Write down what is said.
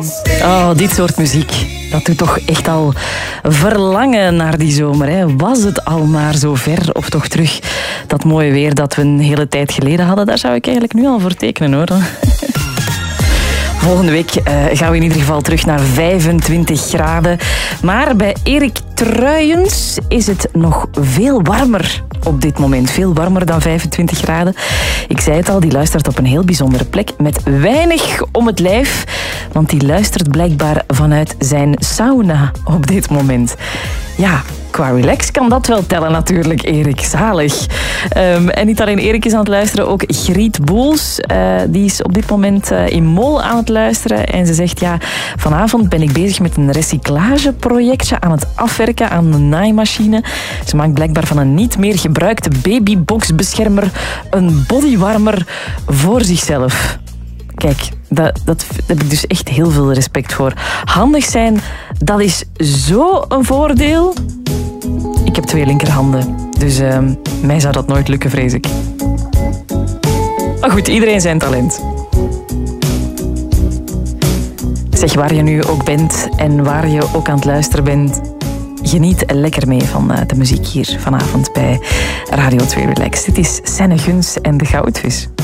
Oh, dit soort muziek, dat doet toch echt al verlangen naar die zomer. Hè? Was het al maar zo ver, of toch terug dat mooie weer dat we een hele tijd geleden hadden. Daar zou ik eigenlijk nu al voor tekenen, hoor. Volgende week gaan we in ieder geval terug naar 25 graden. Maar bij Erik Truijens is het nog veel warmer op dit moment. Veel warmer dan 25 graden. Ik zei het al, die luistert op een heel bijzondere plek met weinig om het lijf. Want die luistert blijkbaar vanuit zijn sauna op dit moment. Ja, qua relax kan dat wel tellen natuurlijk, Erik. Zalig. En niet alleen Erik is aan het luisteren, ook Griet Boels. Die is op dit moment in Mol aan het luisteren. En ze zegt, ja, vanavond ben ik bezig met een recyclageprojectje aan het afwerken aan een naaimachine. Ze maakt blijkbaar van een niet meer gebruikte babyboxbeschermer een bodywarmer voor zichzelf. Kijk, daar heb ik dus echt heel veel respect voor. Handig zijn, dat is zo een voordeel. Ik heb 2 linkerhanden, dus mij zou dat nooit lukken, vrees ik. Maar goed, iedereen zijn talent. Zeg, waar je nu ook bent en waar je ook aan het luisteren bent, geniet lekker mee van de muziek hier vanavond bij Radio 2 Relax. Dit is Senne Guns en de Goudvis.